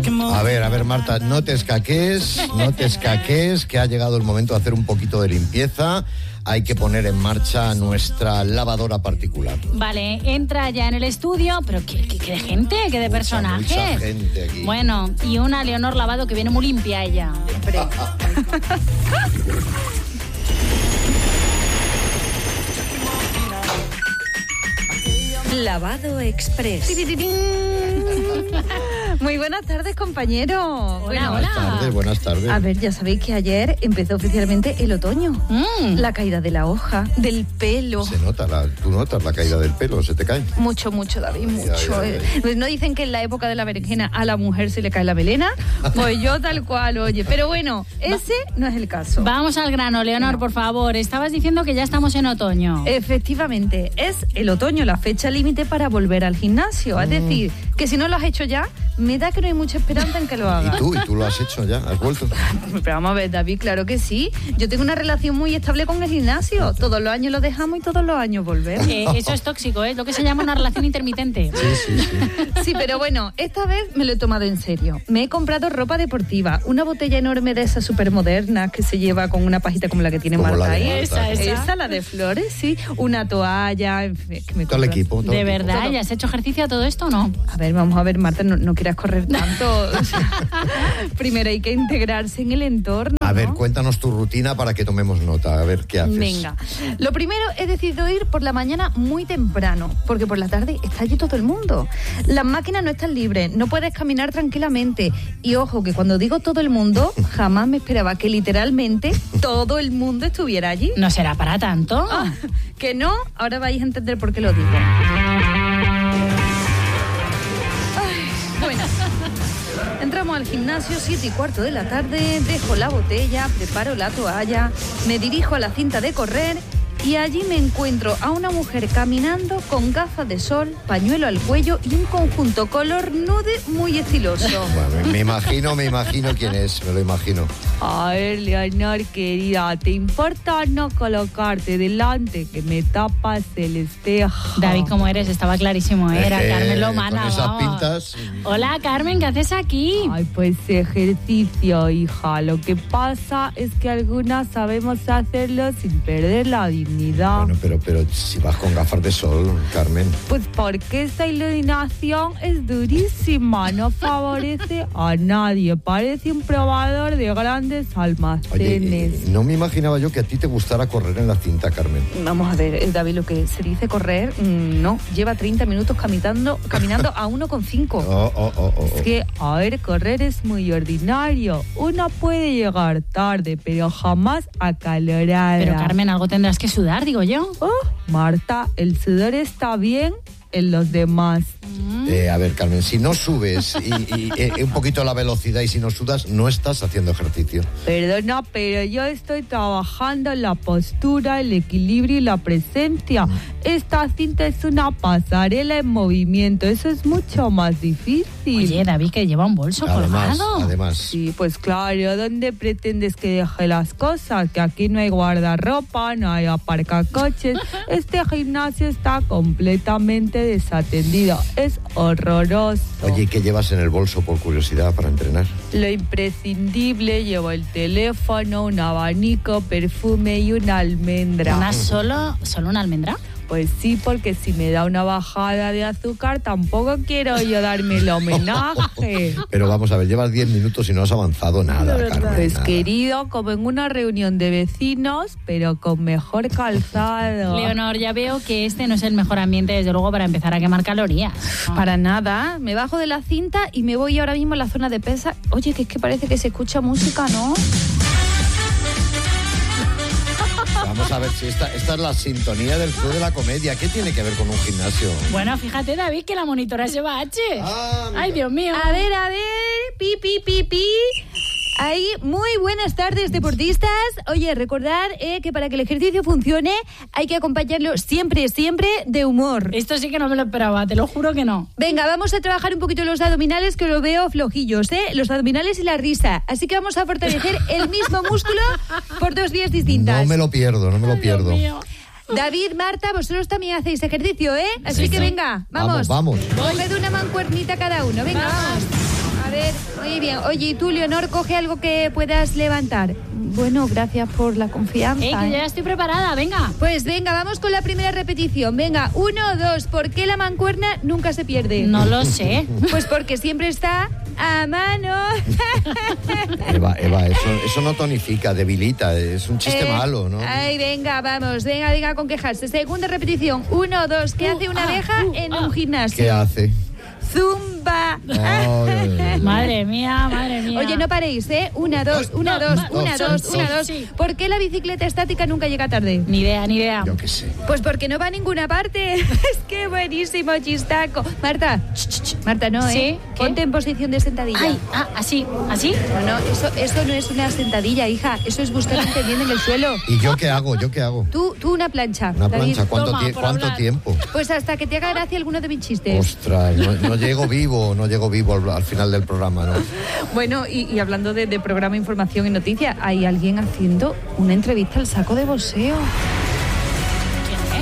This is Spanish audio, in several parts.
A ver, Marta, no te escaques, que ha llegado el momento de hacer un poquito de limpieza. Hay que poner en marcha nuestra lavadora particular. Vale, entra ya en el estudio, pero ¿qué de gente? ¿Qué de personajes? Mucha gente aquí. Bueno, y una Leonor Lavado que viene muy limpia ella. Lavado Express. Muy buenas tardes, compañeros. Buenas tardes. A ver, ya sabéis que ayer empezó oficialmente el otoño. La caída de la hoja, del pelo. Se nota, tú notas la caída del pelo, se te cae. Mucho, David, mucho. Pues no dicen que en la época de la berenjena a la mujer se le cae la melena. Pues yo tal cual, oye. Pero bueno, ese no es el caso. Vamos al grano, Leonor, por favor. Estabas diciendo que ya estamos en otoño. Efectivamente, es el otoño la fecha límite para volver al gimnasio. Es decir, que si no lo has hecho ya, me da que no hay mucha esperanza en que lo hagas. ¿Y tú lo has hecho ya? ¿Has vuelto? Pero vamos a ver, David, claro que sí. Yo tengo una relación muy estable con el gimnasio. Todos los años lo dejamos y todos los años volvemos. Eso es tóxico, ¿eh? Lo que se llama una relación intermitente. Sí. Sí, pero bueno, esta vez me lo he tomado en serio. Me he comprado ropa deportiva, una botella enorme de esas supermodernas que se lleva con una pajita como la que tiene Marta ahí. Esa, la de flores, sí. Una toalla, en fin, que me todo el equipo. ¿De verdad? ¿Ya has hecho ejercicio a todo esto o no? A ver, vamos a ver, Marta, no quieras correr tanto. O sea, primero hay que integrarse en el entorno. A ver, cuéntanos tu rutina para que tomemos nota. A ver, ¿qué haces? Venga. Lo primero, he decidido ir por la mañana muy temprano, porque por la tarde está allí todo el mundo. Las máquinas no están libres, no puedes caminar tranquilamente. Y ojo, que cuando digo todo el mundo, jamás me esperaba que literalmente todo el mundo estuviera allí. ¿No será para tanto? ¿Que no? Ahora vais a entender por qué lo digo. Bueno, entramos al gimnasio, 7:15 de la tarde, dejo la botella, preparo la toalla, me dirijo a la cinta de correr y allí me encuentro a una mujer caminando con gafas de sol, pañuelo al cuello y un conjunto color nude muy estiloso. Bueno, me imagino quién es, me lo imagino. A ver, Leonor, querida, ¿te importa no colocarte delante que me tapas el espejo? David, ¿cómo eres? Estaba clarísimo, era Carmen Lomana. Con esas pintas. Hola, Carmen, ¿qué haces aquí? Ay, pues ejercicio, hija. Lo que pasa es que algunas sabemos hacerlo sin perder la dignidad. Bueno, pero si vas con gafas de sol, Carmen. Pues porque esta iluminación es durísima, no favorece a nadie. Parece un probador de grandes almacenes. Oye, no me imaginaba yo que a ti te gustara correr en la cinta, Carmen. Vamos a ver, David, lo que se dice correr, no. Lleva 30 minutos caminando a 1,5. Es que, a ver, correr es muy ordinario. Uno puede llegar tarde, pero jamás acalorada. Pero, Carmen, algo tendrás que sudar, digo yo. Marta, el sudor está bien en los demás. A ver, Carmen, si no subes y un poquito la velocidad y si no sudas, no estás haciendo ejercicio. Perdona, pero yo estoy trabajando en la postura, el equilibrio y la presencia. Esta cinta es una pasarela en movimiento. Eso es mucho más difícil. Oye, David, que lleva un bolso colgado. Además. Sí, pues claro, ¿dónde pretendes que deje las cosas? Que aquí no hay guardarropa, no hay aparcacoches. Este gimnasio está completamente desatendido. Es horroroso. Oye, ¿qué llevas en el bolso por curiosidad para entrenar? Lo imprescindible, llevo el teléfono, un abanico, perfume y una almendra. ¿Una solo una almendra? Pues sí, porque si me da una bajada de azúcar, tampoco quiero yo darme el homenaje. Pero vamos a ver, llevas 10 minutos y no has avanzado nada, Carmen. Pues nada. Querido, como en una reunión de vecinos, pero con mejor calzado. Leonor, ya veo que este no es el mejor ambiente, desde luego, para empezar a quemar calorías. Para nada, me bajo de la cinta y me voy ahora mismo a la zona de pesas. Oye, que es que parece que se escucha música, ¿no? Vamos a ver si esta es la sintonía del Club de la Comedia. ¿Qué tiene que ver con un gimnasio? Bueno, fíjate, David, que la monitora se va H. Ay, Dios mío. A ver, pi. Ahí, muy buenas tardes, deportistas. Oye, recordar que para que el ejercicio funcione hay que acompañarlo siempre de humor. Esto sí que no me lo esperaba, te lo juro que no. Venga, vamos a trabajar un poquito los abdominales, que lo veo flojillos, los abdominales y la risa. Así que vamos a fortalecer el mismo músculo por 2 vías distintas. No me lo pierdo. David, Marta, vosotros también hacéis ejercicio, Así que venga, vamos. Vamos. Coged una mancuernita cada uno, venga, vamos. A ver, muy bien. Oye, ¿y tú, Leonor, coge algo que puedas levantar? Bueno, gracias por la confianza. Que yo ya estoy preparada, venga. Pues venga, vamos con la primera repetición. Venga, 1, 2. ¿Por qué la mancuerna nunca se pierde? No lo sé. Pues porque siempre está a mano. Eva, eso no tonifica, debilita, es un chiste malo, ¿no? Ay, venga, vamos, venga con quejarse. Segunda repetición, 1, 2. ¿Qué hace una abeja en un gimnasio? ¿Qué hace? Zumba. Madre mía. Oye, no paréis, ¿eh? 1, 2, 1, 2, 1, 2, 1, 2. Sí. ¿Por qué la bicicleta estática nunca llega tarde? Ni idea. Yo qué sé. Pues porque no va a ninguna parte. Es que buenísimo chistaco. Marta, Marta, no, ¿Sí? ¿eh? ¿Qué? Ponte en posición de sentadilla. Ay, ¿así? No, eso no es una sentadilla, hija. Eso es buscar entendiendo en el suelo. ¿Y yo qué hago? Tú una plancha. Una David. plancha, ¿cuánto Toma, por tiempo? Pues hasta que te haga gracia alguno de mis chistes. Ostras, no llego vivo al final del programa, ¿no? Bueno, y hablando de programa Información y Noticias, hay alguien haciendo una entrevista al saco de boxeo. ¿Quién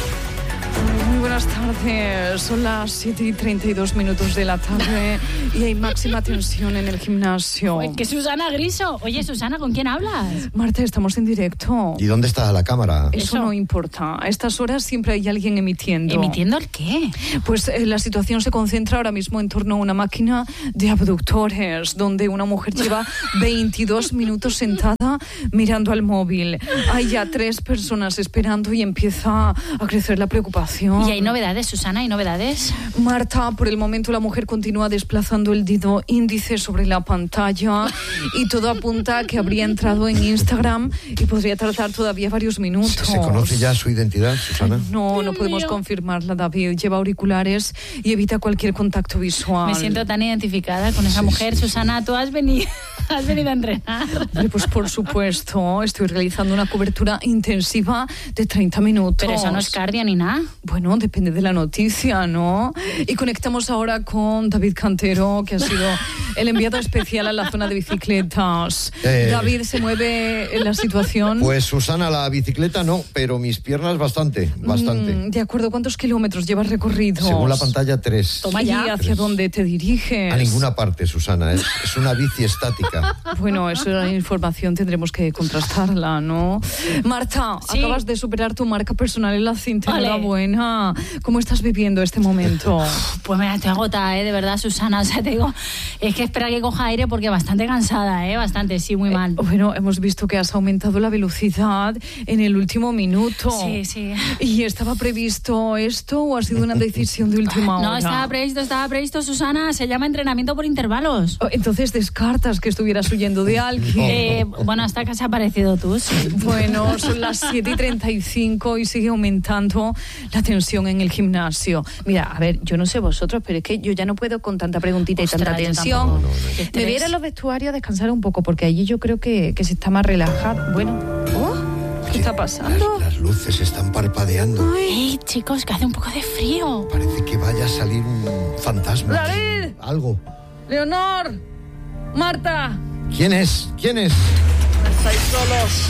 es? Muy buenas tardes, son las 7:32 de la tarde y hay máxima tensión en el gimnasio. Pues que Susana Griso. Oye, Susana, ¿con quién hablas? Marta, estamos en directo. ¿Y dónde está la cámara? Eso no importa, a estas horas siempre hay alguien emitiendo. ¿Emitiendo el qué? Pues la situación se concentra ahora mismo en torno a una máquina de abductores, donde una mujer lleva 22 minutos sentada mirando al móvil. Hay ya 3 personas esperando y empieza a crecer la preocupación. ¿Y hay novedades, Susana? ¿Hay novedades? Marta, por el momento la mujer continúa desplazando el dedo índice sobre la pantalla y todo apunta a que habría entrado en Instagram y podría tardar todavía varios minutos. ¿Se conoce ya su identidad, Susana? No Dios podemos mío. confirmarla, David. Lleva auriculares y evita cualquier contacto visual. Me siento tan identificada con esa mujer. Susana, tú has venido a entrenar. Hombre, pues por supuesto, estoy realizando una cobertura intensiva de 30 minutos. Pero eso no es cardio ni nada. Bueno, depende de la noticia, ¿no? Y conectamos ahora con David Cantero, que ha sido el enviado especial a la zona de bicicletas. David, ¿se mueve en la situación? Pues Susana, la bicicleta no, pero mis piernas bastante. De acuerdo, ¿cuántos kilómetros llevas recorridos? Según la pantalla, 3. Toma ¿Y ya. hacia dónde te diriges? A ninguna parte, Susana, es una bici estática. Bueno, esa información tendremos que contrastarla, ¿no? Marta, Sí. acabas de superar tu marca personal en la cinta. Ole. Enhorabuena. ¿Cómo estás viviendo este momento? Pues mira, estoy agotada, de verdad, Susana. O sea, te digo, es que espera que coja aire porque bastante cansada, bastante, sí, muy mal. Bueno, hemos visto que has aumentado la velocidad en el último minuto. Sí. ¿Y estaba previsto esto o ha sido una decisión de última hora? No, estaba previsto, Susana. Se llama entrenamiento por intervalos. Entonces descartas que estuvieras huyendo de alguien. Bueno, hasta que has aparecido tú, sí. Bueno, son las 7:35 y sigue aumentando la tensión en el gimnasio. Mira, a ver, yo no sé vosotros, pero es que yo ya no puedo con tanta preguntita Ostras, y tanta yo tensión. tampoco. Qué Me estrés. voy a ir a los vestuarios a descansar un poco, porque allí yo creo que se está más relajado. Bueno, ¿qué está pasando? Las luces están parpadeando. Ey, chicos, que hace un poco de frío. Parece que vaya a salir un fantasma. ¡David! Algo. ¡Leonor! ¡Marta! ¿Quién es? Estáis solos.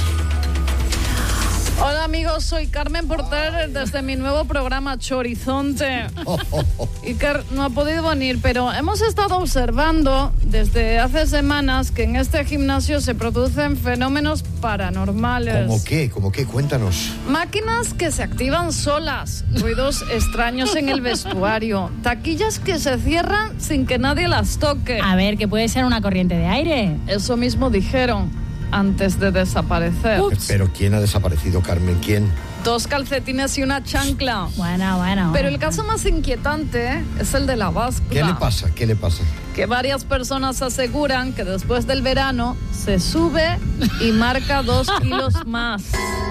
Hola amigos, soy Carmen Porter desde mi nuevo programa Chorizonte. Iker no ha podido venir, pero hemos estado observando desde hace semanas que en este gimnasio se producen fenómenos paranormales. ¿Cómo qué? Cuéntanos. Máquinas que se activan solas, ruidos extraños en el vestuario, taquillas que se cierran sin que nadie las toque. A ver, que puede ser una corriente de aire. Eso mismo dijeron antes de desaparecer. ¿Pero quién ha desaparecido, Carmen? ¿Quién? 2 calcetines y una chancla. Bueno. Pero el caso más inquietante es el de la báscula. ¿Qué le pasa? Que varias personas aseguran que después del verano se sube y marca 2 kilos más.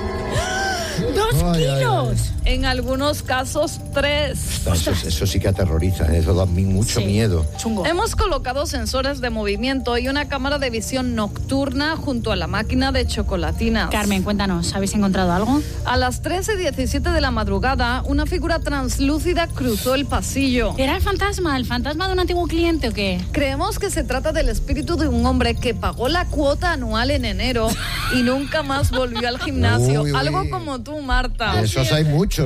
¡2 kilos! En algunos casos 3. Eso sí que aterroriza, eso da mucho Sí. miedo. Chungo. Hemos colocado sensores de movimiento y una cámara de visión nocturna junto a la máquina de chocolatinas. Carmen, cuéntanos, ¿habéis encontrado algo? A las 13:17 de la madrugada, una figura translúcida cruzó el pasillo. ¿Era el fantasma de un antiguo cliente o qué? Creemos que se trata del espíritu de un hombre que pagó la cuota anual en enero y nunca más volvió al gimnasio. Uy. Algo como tú, Marta. De esos hay muchos.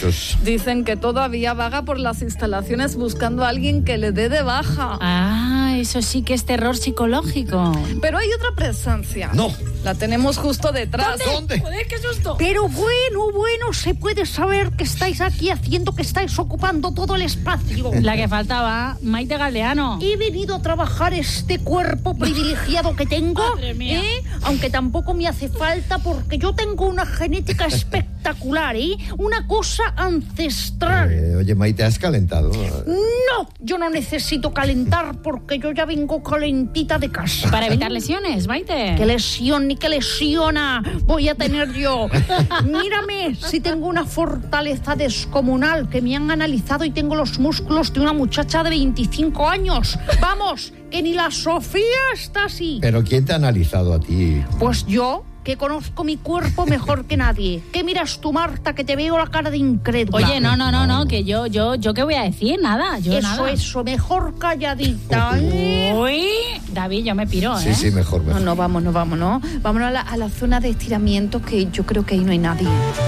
Dicen que todavía vaga por las instalaciones buscando a alguien que le dé de baja. Ay, eso sí que es terror psicológico. Pero hay otra presencia. No. La tenemos justo detrás. ¿Dónde? Joder, qué susto. Pero bueno, se puede saber que estáis aquí haciendo que estáis ocupando todo el espacio. La que faltaba, Maite Galdeano. He venido a trabajar este cuerpo privilegiado que tengo, Madre mía. aunque tampoco me hace falta porque yo tengo una genética espectacular, una cosa ancestral. Oye, Maite, ¿has calentado? No, yo no necesito calentar porque yo ya vengo calentita de casa. Para evitar lesiones, Maite. ¿Qué lesión ni qué lesiona voy a tener yo? Mírame, si tengo una fortaleza descomunal, que me han analizado y tengo los músculos de una muchacha de 25 años. Vamos, que ni la Sofía está así. ¿Pero quién te ha analizado a ti? Pues yo, que conozco mi cuerpo mejor que nadie. ¿Qué miras tú, Marta, que te veo la cara de incrédula? Oye, no, que yo ¿qué voy a decir? Nada, yo nada. Eso, mejor calladita. Uy, David, yo me piro, ¿eh? Sí, mejor. No, vámonos. Vámonos a la zona de estiramientos, que yo creo que ahí no hay nadie.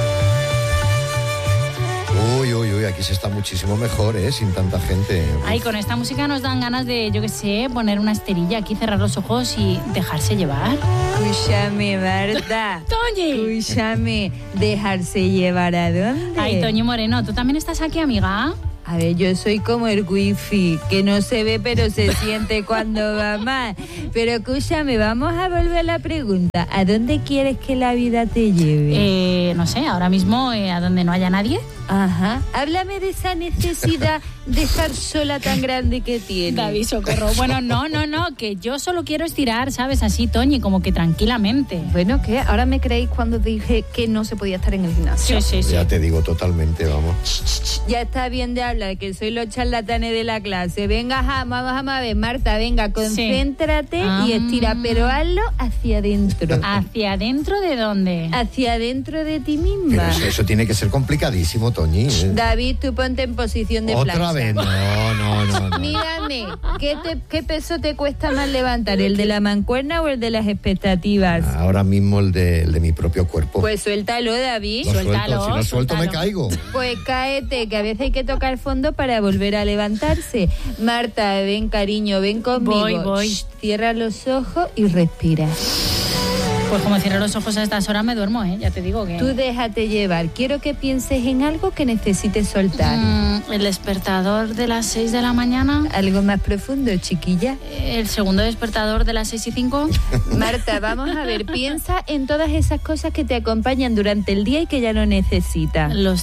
Uy, aquí se está muchísimo mejor, sin tanta gente. Ay, con esta música nos dan ganas de, yo qué sé, poner una esterilla aquí, cerrar los ojos y dejarse llevar. Escúchame, Marta. Toñi. Escúchame, ¿dejarse llevar a dónde? Ay, Toñi Moreno, ¿tú también estás aquí, amiga? A ver, yo soy como el wifi, que no se ve pero se siente cuando va mal. Pero escúchame, vamos a volver a la pregunta. ¿A dónde quieres que la vida te lleve? No sé, ahora mismo a donde no haya nadie. Ajá. Háblame de esa necesidad de estar sola tan grande que tienes. David, socorro. Bueno, no, que yo solo quiero estirar, ¿sabes? Así, Toñi, como que tranquilamente. Bueno, ¿qué? ¿Ahora me creéis cuando dije que no se podía estar en el gimnasio? Sí. Ya te digo totalmente, vamos. Ya está bien de hablar, que soy los charlatanes de la clase. Venga, vamos a ver, Marta, venga, concéntrate y estira, pero hazlo hacia adentro. ¿Hacia adentro de dónde? Hacia adentro de ti misma. Pero eso tiene que ser complicadísimo, Toñi. David, tú ponte en posición de plancha. Otra vez, no. Mírame, ¿qué peso te cuesta más levantar, el de la mancuerna o el de las expectativas? Ahora mismo el de mi propio cuerpo. Pues suéltalo, David. Suéltalo, si lo suelto me caigo. Pues cáete, que a veces hay que tocar fondo para volver a levantarse. Marta, ven, cariño, ven conmigo. Voy. Shh, cierra los ojos y respira. Pues como cierro los ojos a estas horas me duermo, ya te digo que... Tú déjate llevar. Quiero que pienses en algo que necesites soltar. El despertador de las 6 de la mañana. Algo más profundo, chiquilla. El segundo despertador de las 6:05. Marta, vamos a ver, piensa en todas esas cosas que te acompañan durante el día y que ya no necesitas. Los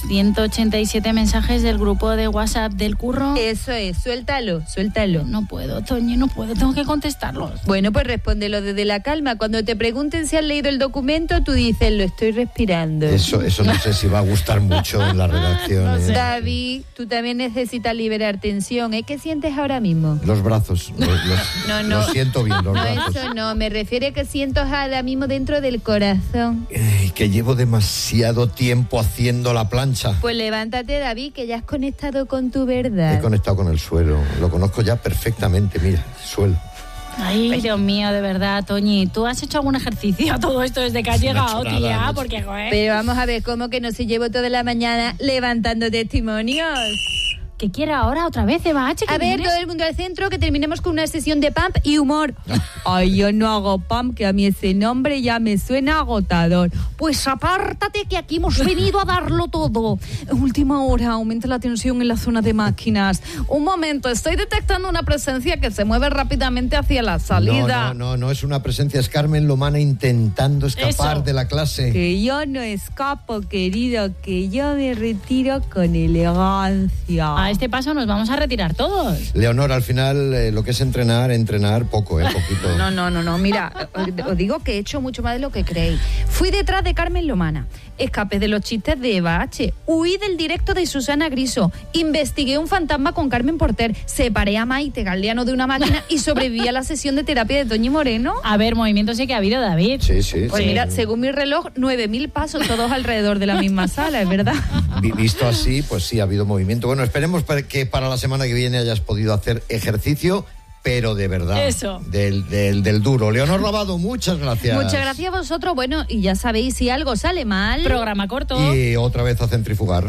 187 mensajes del grupo de WhatsApp del curro. Eso es, suéltalo. No puedo, Toñi, no puedo, tengo que contestarlos. Bueno, pues respóndelo desde la calma. Cuando te pregunten si has leído el documento, tú dices, lo estoy respirando. Eso no sé si va a gustar mucho en la redacción. No sé. David, tú también necesitas liberar tensión. ¿Qué sientes ahora mismo? Los brazos. No. Los siento bien, los No, brazos. eso no. Me refiero a que siento ahora mismo dentro del corazón. Que llevo demasiado tiempo haciendo la plancha. Pues levántate, David, que ya has conectado con tu verdad. He conectado con el suelo. Lo conozco ya perfectamente. Mira, suelo. Ay, Dios mío, de verdad, Toñi. ¿Tú has hecho algún ejercicio a todo esto desde que has llegado, no he hecho tía? nada, Porque, joder... Pero vamos a ver, ¿cómo que no se llevo toda la mañana levantando testimonios? ¿Qué quiere ahora otra vez, Eva H? A ver, todo el mundo al centro, que terminemos con una sesión de pump y humor. Ay, yo no hago pump, que a mí ese nombre ya me suena agotador. Pues apártate, que aquí hemos venido a darlo todo. Última hora, aumenta la tensión en la zona de máquinas. Un momento, estoy detectando una presencia que se mueve rápidamente hacia la salida. No es una presencia, es Carmen Lomana intentando escapar Eso. de la clase. Que yo no escapo, querido, que yo me retiro con elegancia. A este paso nos vamos a retirar todos. Leonor, al final lo que es entrenar poco, poquito. No, mira, os digo que he hecho mucho más de lo que creéis. Fui detrás de Carmen Lomana, escapé de los chistes de Eva H, huí del directo de Susana Griso, investigué un fantasma con Carmen Porter, separé a Maite Galdeano de una máquina y sobreviví a la sesión de terapia de Toñi Moreno. A ver, movimiento sí que ha habido, David. Sí. Pues mira, según mi reloj, 9.000 pasos, todos alrededor de la misma sala, es verdad. Visto así, pues sí, ha habido movimiento. Bueno, esperemos que para la semana que viene hayas podido hacer ejercicio, pero de verdad. Eso. Del duro. Leonor Lavado, muchas gracias. Muchas gracias a vosotros. Bueno, y ya sabéis, si algo sale mal... Programa corto. Y otra vez a centrifugar.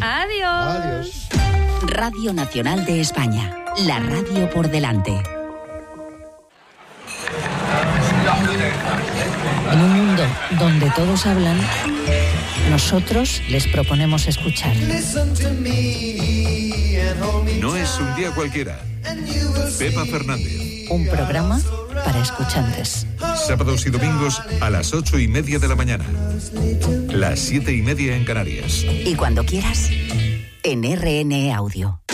Adiós. Radio Nacional de España. La radio por delante. donde todos hablan, nosotros les proponemos escuchar. No es un día cualquiera. Pepa Fernández. Un programa para escuchantes. Sábados y domingos a las 8:30 de la mañana. Las 7:30 en Canarias. Y cuando quieras, en RN Audio.